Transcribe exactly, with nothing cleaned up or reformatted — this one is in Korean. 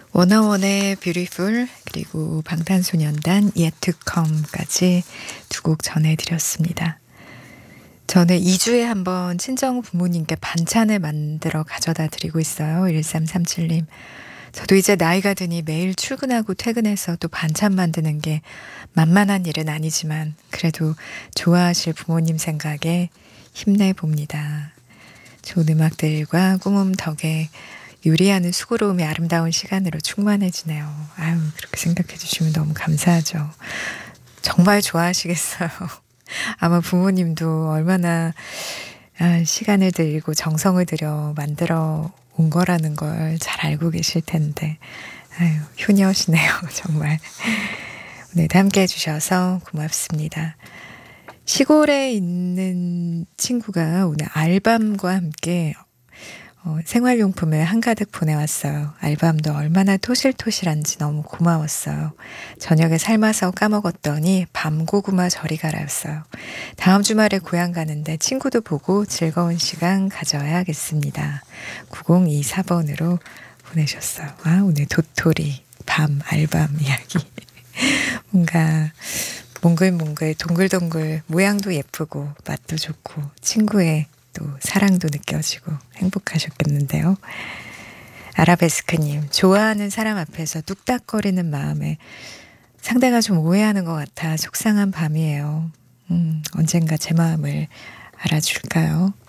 워너원의 뷰티풀 그리고 방탄소년단 Yet to Come까지 두 곡 전해드렸습니다. 저는 이 주에 한번 친정 부모님께 반찬을 만들어 가져다 드리고 있어요. 일삼삼칠 님. 저도 이제 나이가 드니 매일 출근하고 퇴근해서 또 반찬 만드는 게 만만한 일은 아니지만 그래도 좋아하실 부모님 생각에 힘내봅니다. 좋은 음악들과 꾸밈 덕에 요리하는 수고로움이 아름다운 시간으로 충만해지네요. 아유, 그렇게 생각해 주시면 너무 감사하죠. 정말 좋아하시겠어요. 아마 부모님도 얼마나 아, 시간을 들이고 정성을 들여 만들어 온 거라는 걸 잘 알고 계실 텐데 아유, 효녀시네요. 정말. 오늘도 함께 해주셔서 고맙습니다. 시골에 있는 친구가 오늘 알밤과 함께 어, 생활용품을 한가득 보내왔어요. 알밤도 얼마나 토실토실한지 너무 고마웠어요. 저녁에 삶아서 까먹었더니 밤고구마 절이가라였어요. 다음 주말에 고향 가는데 친구도 보고 즐거운 시간 가져야겠습니다. 구공이사 번으로 보내셨어요. 아, 오늘 도토리, 밤, 알밤 이야기. 뭔가 몽글몽글 동글동글 모양도 예쁘고 맛도 좋고 친구의 또 사랑도 느껴지고 행복하셨겠는데요. 아라베스크님, 좋아하는 사람 앞에서 뚝딱거리는 마음에 상대가 좀 오해하는 것 같아 속상한 밤이에요. 음, 언젠가 제 마음을 알아줄까요?